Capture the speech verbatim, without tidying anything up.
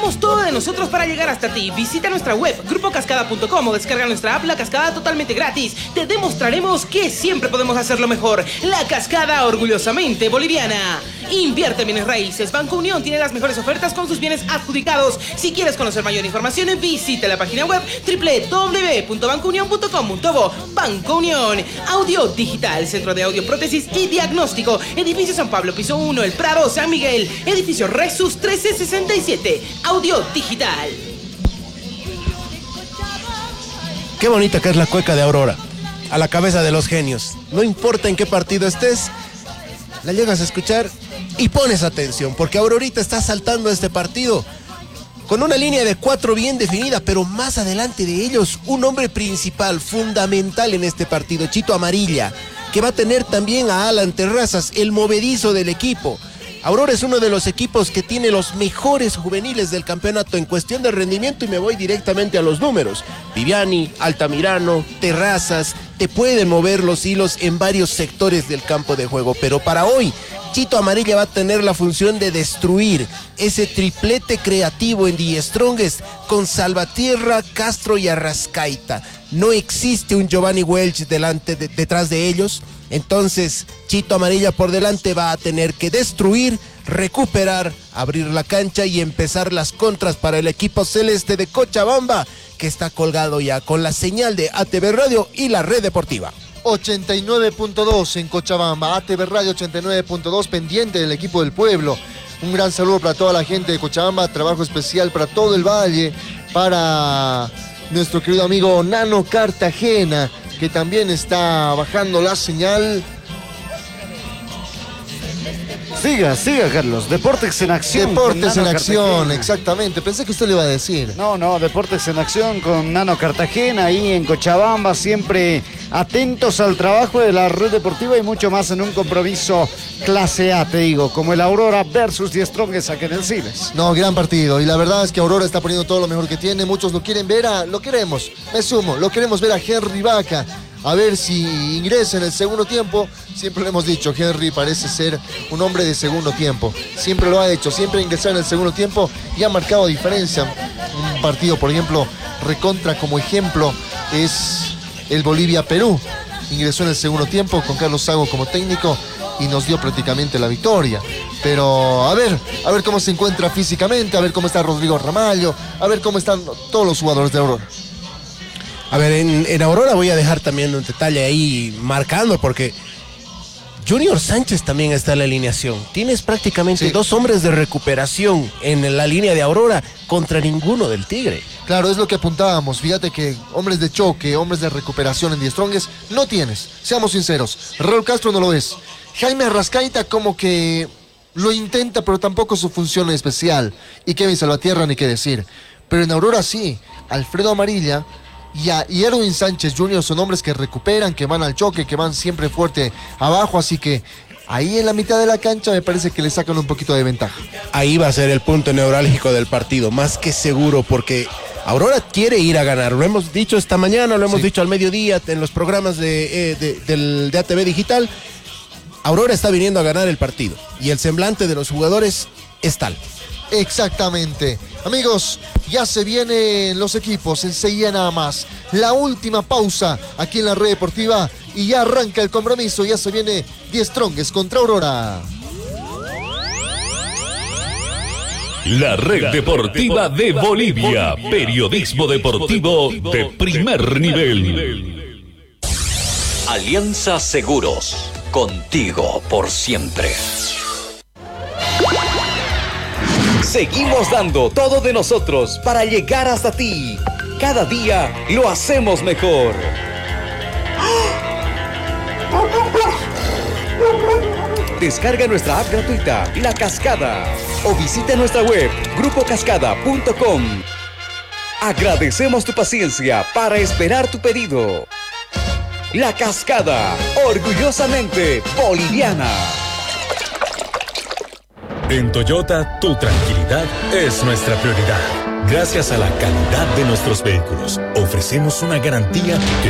Damos todo de nosotros para llegar hasta ti. Visita nuestra web, grupo cascada punto com, o descarga nuestra app La Cascada totalmente gratis. Te demostraremos que siempre podemos hacerlo mejor. La Cascada, orgullosamente boliviana. Invierte en bienes raíces. Banco Unión tiene las mejores ofertas con sus bienes adjudicados. Si quieres conocer mayor información, visita la página web doble u doble u doble u punto banco unión punto com punto bo. Banco Unión. Audio Digital, Centro de Audio, Prótesis y Diagnóstico. Edificio San Pablo, piso uno, El Prado, San Miguel. Edificio Resus trece sesenta y siete. Audio Digital. Qué bonita que es la cueca de Aurora. A la cabeza de los genios. No importa en qué partido estés, la llegas a escuchar y pones atención, porque Aurorita está saltando este partido con una línea de cuatro bien definida, pero más adelante de ellos, un hombre principal, fundamental en este partido, Chito Amarilla, que va a tener también a Alan Terrazas, el movedizo del equipo. Aurora es uno de los equipos que tiene los mejores juveniles del campeonato en cuestión de rendimiento, y me voy directamente a los números. Viviani, Altamirano, Terrazas, te pueden mover los hilos en varios sectores del campo de juego, pero para hoy, Chito Amarilla va a tener la función de destruir ese triplete creativo en The Strongest con Salvatierra, Castro y Arrascaita. No existe un Giovanni Welch delante de, detrás de ellos. Entonces, Chito Amarilla por delante va a tener que destruir, recuperar, abrir la cancha y empezar las contras para el equipo celeste de Cochabamba, que está colgado ya con la señal de A T V Radio y la red deportiva. ochenta y nueve punto dos en Cochabamba, A T V Radio ochenta y nueve punto dos, pendiente del equipo del pueblo. Un gran saludo para toda la gente de Cochabamba, trabajo especial para todo el valle, para nuestro querido amigo Nano Cartagena, que también está bajando la señal. Siga, siga, Carlos. Deportes en acción. Deportes en acción, exactamente. Pensé que usted le iba a decir. No, no, Deportes en acción con Nano Cartagena ahí en Cochabamba, siempre atentos al trabajo de la red deportiva y mucho más en un compromiso clase A, te digo, como el Aurora versus The Strongest aquí en el Siles. No, gran partido. Y la verdad es que Aurora está poniendo todo lo mejor que tiene. Muchos lo quieren ver a, lo queremos, me sumo, lo queremos ver a Henry Vaca. A ver si ingresa en el segundo tiempo. Siempre lo hemos dicho, Henry parece ser un hombre de segundo tiempo. Siempre lo ha hecho, siempre ha ingresado en el segundo tiempo y ha marcado diferencia. Un partido, por ejemplo, recontra como ejemplo es el Bolivia-Perú. Ingresó en el segundo tiempo con Carlos Sago como técnico y nos dio prácticamente la victoria. Pero a ver, a ver cómo se encuentra físicamente, a ver cómo está Rodrigo Ramallo, a ver cómo están todos los jugadores de Aurora. A ver, en, en Aurora voy a dejar también un detalle ahí marcando, porque Junior Sánchez también está en la alineación. Tienes prácticamente sí. dos hombres de recuperación en la línea de Aurora contra ninguno del Tigre. Claro, es lo que apuntábamos. Fíjate que hombres de choque, hombres de recuperación en The Strongest no tienes. Seamos sinceros. Raúl Castro no lo es. Jaime Arrascaita como que lo intenta, pero tampoco su función especial. Y Kevin Salvatierra ni qué decir. Pero en Aurora sí. Alfredo Amarilla y, a, y Erwin Sánchez junior son hombres que recuperan, que van al choque, que van siempre fuerte abajo, así que ahí en la mitad de la cancha me parece que le sacan un poquito de ventaja. Ahí va a ser el punto neurálgico del partido, más que seguro, porque Aurora quiere ir a ganar. Lo hemos dicho esta mañana, lo hemos sí. dicho al mediodía en los programas de, eh, de, del, de A T V Digital. Aurora está viniendo a ganar el partido y el semblante de los jugadores es tal. Exactamente. Amigos, ya se vienen los equipos, enseguida nada más. La última pausa aquí en la red deportiva y ya arranca el compromiso. Ya se viene The Strongest contra Aurora. La red deportiva de Bolivia. Periodismo deportivo de primer nivel. Alianza Seguros. Contigo por siempre. Seguimos dando todo de nosotros para llegar hasta ti. Cada día lo hacemos mejor. Descarga nuestra app gratuita, La Cascada, o visita nuestra web, grupo cascada punto com. Agradecemos tu paciencia para esperar tu pedido. La Cascada, orgullosamente boliviana. En Toyota, tu tranquilidad es nuestra prioridad. Gracias a la calidad de nuestros vehículos, ofrecemos una garantía que